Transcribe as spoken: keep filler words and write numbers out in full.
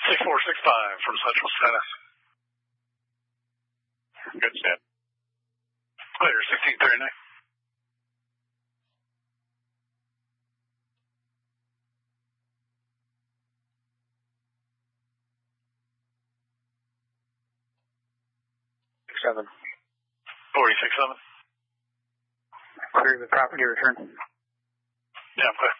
six four six five from Central Status. Good set. Later, sixteen thirty-nine. Seven. Forty-six seven. Clear the property return. Yeah, I'm clear.